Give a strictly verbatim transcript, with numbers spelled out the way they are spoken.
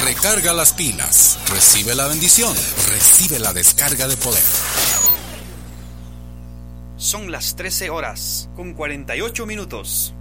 Recarga las pilas. Recibe la bendición. Recibe la descarga de poder. Son las trece horas con cuarenta y ocho minutos.